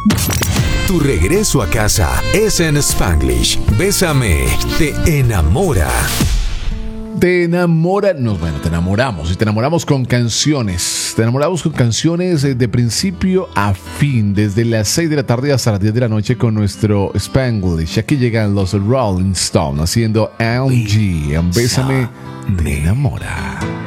Tu regreso a casa es en Spanglish. Bésame, te enamora. Te enamoramos y te enamoramos con canciones. Te enamoramos con canciones de principio a fin, desde las 6 de la tarde hasta las 10 de la noche con nuestro Spanglish. Aquí llegan los Rolling Stones haciendo LG en Bésame, te enamora.